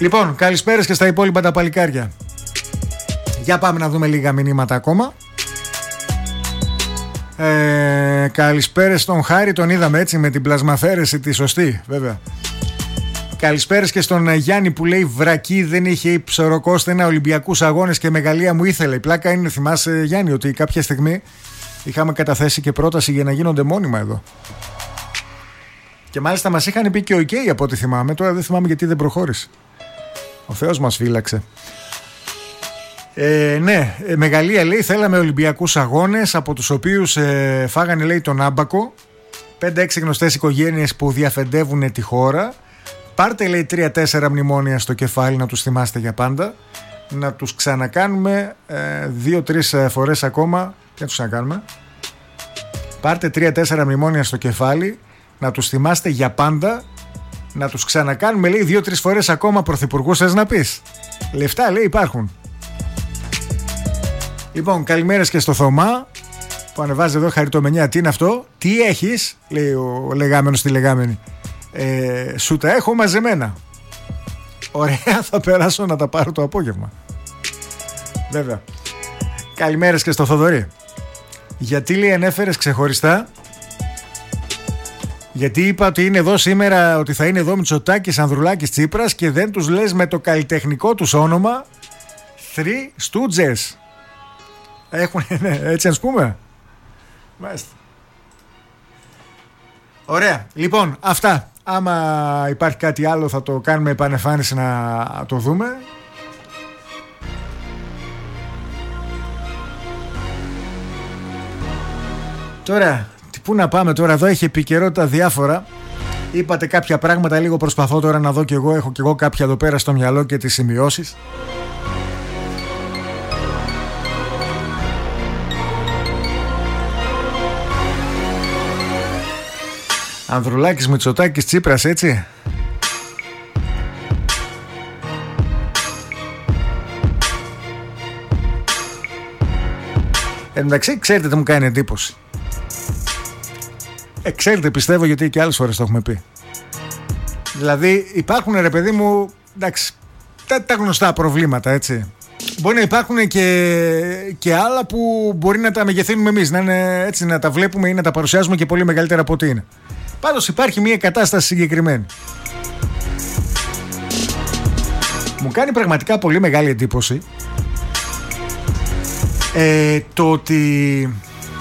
Λοιπόν, καλησπέρες και στα υπόλοιπα τα παλικάρια. Για πάμε να δούμε λίγα μηνύματα ακόμα. Καλησπέρες στον Χάρη, τον είδαμε έτσι με την πλασμαφέρεση τη σωστή, βέβαια. Καλησπέρες και στον Γιάννη που λέει βρακή, δεν είχε ψωροκόστενα Ολυμπιακούς αγώνες και μεγαλεία μου ήθελε. Η πλάκα είναι, θυμάσαι Γιάννη, ότι κάποια στιγμή είχαμε καταθέσει και πρόταση για να γίνονται μόνιμα εδώ. Και μάλιστα μας είχαν πει και OK από ό,τι θυμάμαι. Τώρα δεν θυμάμαι γιατί δεν προχώρησε. Ο Θεός μας φύλαξε. Ναι, μεγαλεία λέει θέλαμε Ολυμπιακούς αγώνες, από τους οποίους φάγανε λέει τον άμπακο. 5-6 γνωστές οικογένειες που διαφεντεύουν τη χώρα. Πάρτε λέει 3-4 μνημόνια στο κεφάλι να τους θυμάστε για πάντα. Να τους ξανακάνουμε 2-3 φορές ακόμα. Τι να τους ξανακάνουμε? Πάρτε 3-4 μνημόνια στο κεφάλι, να τους θυμάστε για πάντα. Να τους ξανακάνουμε λέει 2-3 φορές ακόμα πρωθυπουργούς, θες να πεις? Λεφτά λέει υπάρχουν. Λοιπόν, καλημέρες και στο Θωμά που ανεβάζει εδώ χαριτομενιά. Τι είναι αυτό? Τι έχεις? Λέει ο λεγάμενος στη λεγάμενη. Σου τα έχω μαζεμένα. Ωραία, θα περάσω να τα πάρω το απόγευμα. Βέβαια. Καλημέρες και στο Θοδωρή. Γιατί λέει ανέφερες ξεχωριστά? Γιατί είπα ότι είναι εδώ σήμερα, ότι θα είναι εδώ Μητσοτάκης, Ανδρουλάκης, Τσίπρας και δεν τους λες με το καλλιτεχνικό τους όνομα Three Stooges. Έχουν, ναι, έτσι ας πούμε. Μάλιστα. Ωραία. Λοιπόν, αυτά. Άμα υπάρχει κάτι άλλο θα το κάνουμε επανεμφάνιση να το δούμε. Τώρα, πού να πάμε τώρα? Εδώ έχει επικαιρότητα διάφορα. Είπατε κάποια πράγματα, λίγο προσπαθώ τώρα να δω κι εγώ. Έχω κι εγώ κάποια εδώ πέρα στο μυαλό και τις σημειώσεις. Ανδρουλάκης, Μητσοτάκης, Τσίπρας, έτσι. Εντάξει, ξέρετε τι μου κάνει εντύπωση. Ξέρετε, πιστεύω, γιατί και άλλες φορές το έχουμε πει. Δηλαδή υπάρχουν, ρε παιδί μου, εντάξει, τα γνωστά προβλήματα, έτσι. Μπορεί να υπάρχουν και άλλα που μπορεί να τα μεγεθύνουμε εμείς, να είναι έτσι, να τα βλέπουμε ή να τα παρουσιάζουμε και πολύ μεγαλύτερα από ό,τι είναι. Πάντως υπάρχει μια κατάσταση συγκεκριμένη. Μου κάνει πραγματικά πολύ μεγάλη εντύπωση το ότι...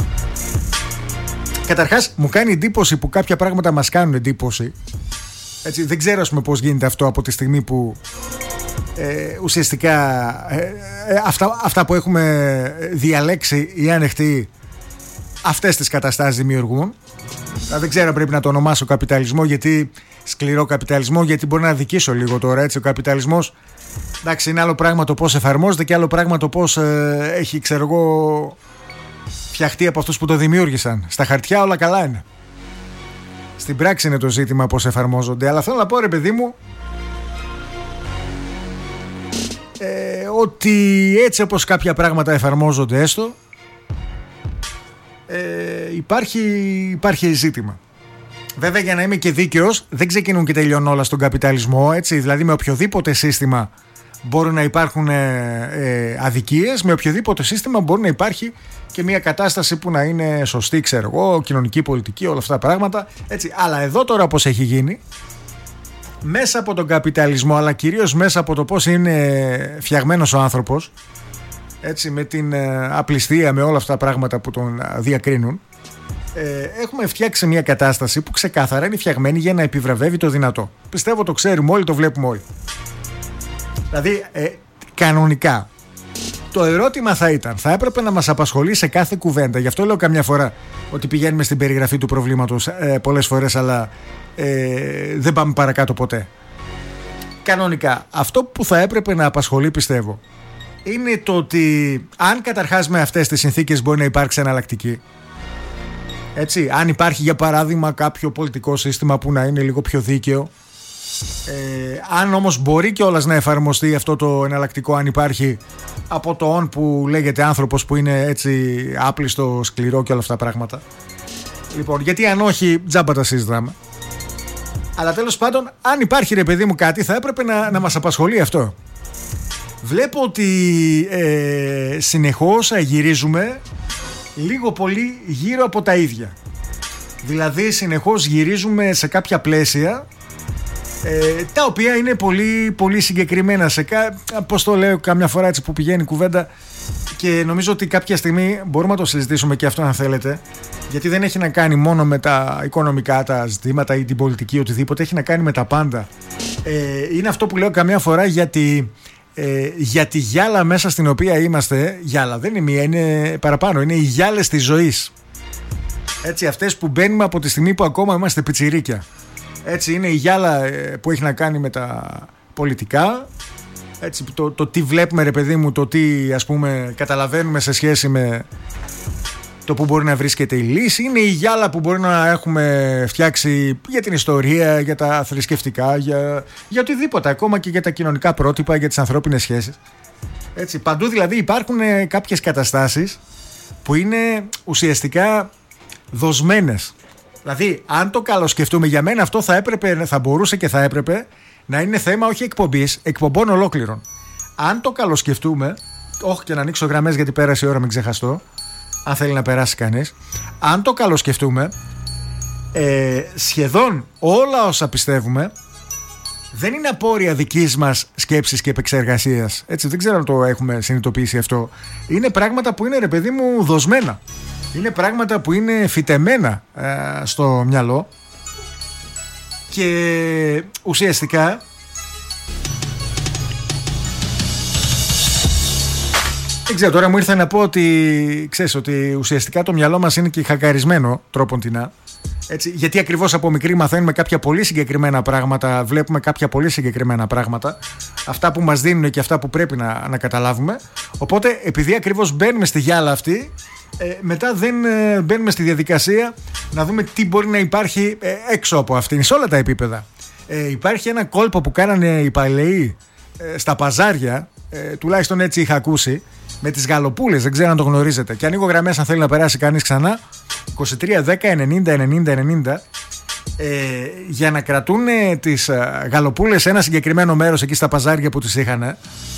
Καταρχάς μου κάνει εντύπωση που κάποια πράγματα μας κάνουν εντύπωση. Έτσι, δεν ξέρω, ας πούμε, πώς γίνεται αυτό από τη στιγμή που ουσιαστικά αυτά που έχουμε διαλέξει ή ανεχτεί αυτές τις καταστάσεις δημιουργούν. Δεν ξέρω, πρέπει να το ονομάσω καπιταλισμό, γιατί σκληρό καπιταλισμό, γιατί μπορεί να αδικήσω λίγο τώρα, έτσι. Ο καπιταλισμός, εντάξει, είναι άλλο πράγμα το πώς εφαρμόζεται και άλλο πράγμα το πώς έχει, ξέρω εγώ, φτιαχτεί από αυτούς που το δημιούργησαν. Στα χαρτιά όλα καλά είναι. Στην πράξη είναι το ζήτημα πώς εφαρμόζονται. Αλλά θέλω να πω, ρε παιδί μου, ότι έτσι όπως κάποια πράγματα εφαρμόζονται έστω, υπάρχει ζήτημα. Βέβαια, για να είμαι και δίκαιος, δεν ξεκινούν και τελειώνουν όλα στον καπιταλισμό, έτσι. Δηλαδή με οποιοδήποτε σύστημα μπορούν να υπάρχουν αδικίες, με οποιοδήποτε σύστημα μπορεί να υπάρχει και μια κατάσταση που να είναι σωστή, ξέρω εγώ, κοινωνική, πολιτική, όλα αυτά τα πράγματα, έτσι. Αλλά εδώ τώρα πώς έχει γίνει, μέσα από τον καπιταλισμό, αλλά κυρίως μέσα από το πώς είναι φτιαγμένος ο άνθρωπος, έτσι, με την απληστία, με όλα αυτά τα πράγματα που τον διακρίνουν, έχουμε φτιάξει μια κατάσταση που ξεκάθαρα είναι φτιαγμένη για να επιβραβεύει το δυνατό. Πιστεύω το ξέρουμε όλοι, το βλέπουμε όλοι. Δηλαδή, κανονικά, το ερώτημα θα έπρεπε να μας απασχολεί σε κάθε κουβέντα. Γι' αυτό λέω καμιά φορά ότι πηγαίνουμε στην περιγραφή του προβλήματος πολλές φορές, αλλά δεν πάμε παρακάτω ποτέ. Κανονικά, αυτό που θα έπρεπε να απασχολεί, πιστεύω, είναι το ότι αν καταρχάς με αυτές τις συνθήκες μπορεί να υπάρξει εναλλακτική. Έτσι, αν υπάρχει για παράδειγμα κάποιο πολιτικό σύστημα που να είναι λίγο πιο δίκαιο, αν όμως μπορεί κιόλας να εφαρμοστεί αυτό το εναλλακτικό, αν υπάρχει από το «ον» που λέγεται άνθρωπος που είναι έτσι άπλιστο, σκληρό και όλα αυτά τα πράγματα. Λοιπόν, γιατί αν όχι, τζάμπα τα συζητάμε. Αλλά τέλος πάντων, αν υπάρχει ρε παιδί μου κάτι, θα έπρεπε να μας απασχολεί αυτό. Βλέπω ότι συνεχώς γυρίζουμε λίγο πολύ γύρω από τα ίδια. Δηλαδή συνεχώς γυρίζουμε σε κάποια πλαίσια τα οποία είναι πολύ, πολύ συγκεκριμένα. Πώς το λέω καμιά φορά έτσι που πηγαίνει η κουβέντα, και νομίζω ότι κάποια στιγμή μπορούμε να το συζητήσουμε και αυτό αν θέλετε, γιατί δεν έχει να κάνει μόνο με τα οικονομικά, τα ζητήματα ή την πολιτική, οτιδήποτε, έχει να κάνει με τα πάντα. Είναι αυτό που λέω καμιά φορά για τη γυάλα μέσα στην οποία είμαστε. Γυάλα δεν είναι μία, είναι παραπάνω, είναι οι γυάλες της ζωής. Έτσι, αυτές που μπαίνουμε από τη στιγμή που ακόμα είμαστε πιτσιρίκια. Έτσι, είναι η γυάλα που έχει να κάνει με τα πολιτικά. Έτσι, το τι βλέπουμε ρε παιδί μου, το τι ας πούμε καταλαβαίνουμε σε σχέση με το που μπορεί να βρίσκεται η λύση. Είναι η γυάλα που μπορεί να έχουμε φτιάξει για την ιστορία, για τα θρησκευτικά, για οτιδήποτε, ακόμα και για τα κοινωνικά πρότυπα, για τις ανθρώπινες σχέσεις. Έτσι, παντού δηλαδή υπάρχουν κάποιες καταστάσεις που είναι ουσιαστικά δοσμένες. Δηλαδή, αν το καλοσκεφτούμε, για μένα αυτό θα μπορούσε και θα έπρεπε να είναι θέμα όχι εκπομπής, εκπομπών ολόκληρων. Αν το καλοσκεφτούμε, όχι και να ανοίξω γραμμές γιατί πέρασε η ώρα, μην ξεχαστώ, αν θέλει να περάσει κανείς. Αν το καλοσκεφτούμε, σχεδόν όλα όσα πιστεύουμε δεν είναι απόρρια δικής μας σκέψης και επεξεργασίας. Έτσι, δεν ξέρω αν το έχουμε συνειδητοποιήσει αυτό. Είναι πράγματα που είναι ρε παιδί μου δοσμένα. Είναι πράγματα που είναι φυτεμένα στο μυαλό, και ουσιαστικά δεν ξέρω, τώρα μου ήρθε να πω ότι ξέρεις ότι ουσιαστικά το μυαλό μας είναι και χακαρισμένο τρόποντινά. Έτσι, γιατί ακριβώς από μικροί μαθαίνουμε κάποια πολύ συγκεκριμένα πράγματα, βλέπουμε κάποια πολύ συγκεκριμένα πράγματα, αυτά που μας δίνουν και αυτά που πρέπει να καταλάβουμε. Οπότε επειδή ακριβώς μπαίνουμε στη γυάλα αυτή, μετά δεν μπαίνουμε στη διαδικασία να δούμε τι μπορεί να υπάρχει έξω από αυτήν, σε όλα τα επίπεδα. Υπάρχει ένα κόλπο που κάνανε οι παλαιοί στα παζάρια, τουλάχιστον έτσι είχα ακούσει, με τις γαλοπούλες, δεν ξέρω αν το γνωρίζετε. Και ανοίγω γραμμές αν θέλει να περάσει κανείς ξανά. 23 10 90 90 90, για να κρατούν τις γαλοπούλες σε ένα συγκεκριμένο μέρος εκεί στα παζάρια που τις είχαν.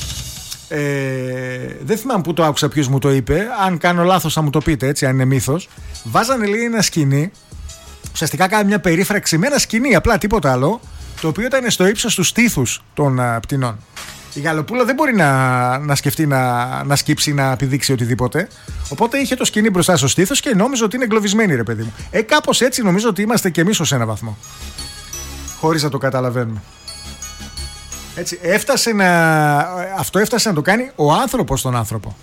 Δεν θυμάμαι που το άκουσα, ποιος μου το είπε. Αν κάνω λάθος θα μου το πείτε, έτσι, αν είναι μύθος. Βάζανε λέει ένα σκηνή, ουσιαστικά κάνει μια περίφραξη με ένα σκηνή, απλά τίποτα άλλο, το οποίο ήταν στο ύψος του στήθους των πτηνών. Η γαλοπούλα δεν μπορεί να σκεφτεί να σκύψει, να επιδείξει οτιδήποτε. Οπότε είχε το σκηνή μπροστά στο στήθος και νόμιζε ότι είναι εγκλωβισμένη, ρε παιδί μου. Κάπως έτσι νομίζω ότι είμαστε κι εμείς ως ένα βαθμό. Χωρίς να το καταλαβαίνουμε. Έτσι, αυτό έφτασε να το κάνει ο άνθρωπος τον άνθρωπο.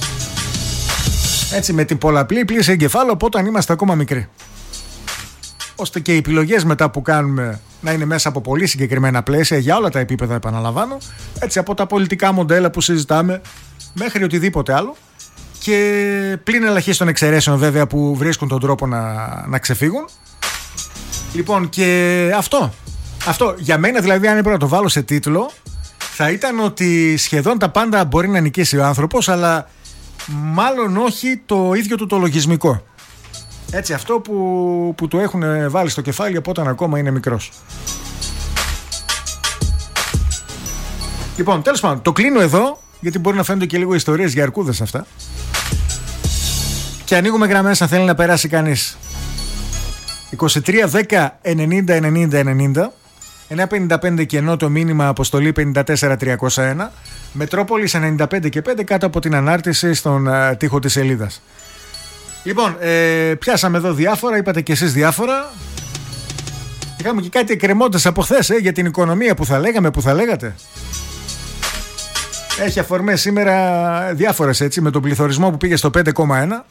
Έτσι, με την πολλαπλή πλήση εγκεφάλου από όταν είμαστε ακόμα μικροί. Ώστε και οι επιλογές μετά που κάνουμε να είναι μέσα από πολύ συγκεκριμένα πλαίσια για όλα τα επίπεδα, επαναλαμβάνω. Έτσι, από τα πολιτικά μοντέλα που συζητάμε μέχρι οτιδήποτε άλλο. Και πλην ελαχίστων εξαιρέσεων βέβαια που βρίσκουν τον τρόπο να ξεφύγουν. Λοιπόν, και αυτό για μένα δηλαδή, αν έπρεπε να το βάλω σε τίτλο, θα ήταν ότι σχεδόν τα πάντα μπορεί να νικήσει ο άνθρωπος, αλλά μάλλον όχι το ίδιο του το λογισμικό. Έτσι, αυτό που το έχουν βάλει στο κεφάλι από όταν ακόμα είναι μικρός. Λοιπόν, τέλος πάντων, το κλείνω εδώ, γιατί μπορεί να φαίνονται και λίγο ιστορίες για αρκούδες αυτά. Και ανοίγουμε γραμμές αν θέλει να περάσει κανείς. 23 10 90 90 90, 955 και ενώ το μήνυμα αποστολή 54301, Μετρόπολης 95 και 5 κάτω από την ανάρτηση στον τοίχο της σελίδας. Λοιπόν, πιάσαμε εδώ διάφορα, είπατε και εσείς διάφορα. Είχαμε και κάτι εκκρεμώντας από χθες για την οικονομία που θα λέγατε. Έχει αφορμές σήμερα διάφορες, έτσι, με τον πληθωρισμό που πήγε στο 5,1.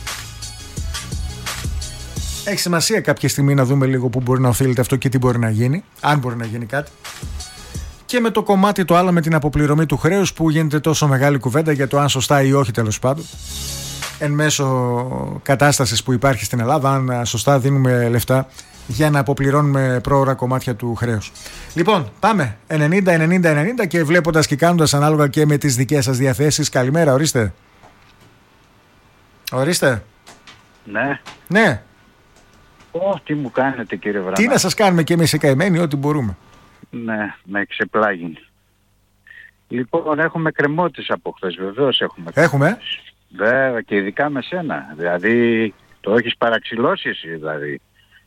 Έχει σημασία κάποια στιγμή να δούμε λίγο πού μπορεί να οφείλεται αυτό και τι μπορεί να γίνει, αν μπορεί να γίνει κάτι. Και με το κομμάτι το άλλο με την αποπληρωμή του χρέους, που γίνεται τόσο μεγάλη κουβέντα για το αν σωστά ή όχι, τέλος πάντων, εν μέσω κατάστασης που υπάρχει στην Ελλάδα, αν σωστά δίνουμε λεφτά για να αποπληρώνουμε πρόωρα κομμάτια του χρέους. Λοιπόν, πάμε 90-90-90 και βλέποντας και κάνοντας ανάλογα και με τις δικές σας διαθέσεις. Καλημέρα, ορίστε. Ναι. Ναι. Τι μου κάνετε, κύριε Βραμά. Τι να σας κάνουμε και εμείς οι καημένοι, ό,τι μπορούμε. Ναι, με εξεπλάγει. Λοιπόν, έχουμε κρεμότητες από χθες, βεβαίως έχουμε. Έχουμε. Βέβαια, και ειδικά με σένα. Δηλαδή, το έχεις παραξηλώσει εσύ, δηλαδή.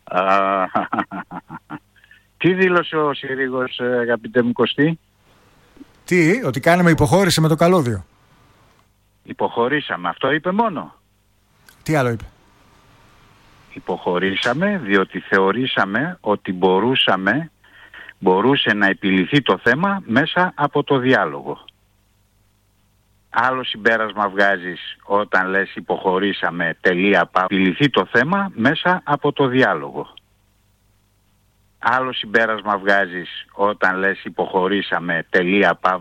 Τι δήλωσε ο Συρίγος, αγαπητέ μου Κωστή? Τι, ότι κάναμε υποχώρηση με το καλώδιο. Υποχωρήσαμε, αυτό είπε μόνο. Τι άλλο είπε? Υποχωρήσαμε διότι θεωρήσαμε ότι μπορούσε να επιληθεί το θέμα μέσα από το διάλογο. Άλλο συμπέρασμα βγάζεις όταν λες υποχωρήσαμε, επιληθεί το θέμα μέσα από το διάλογο. Άλλο συμπέρασμα βγάζεις όταν λες υποχωρήσαμε,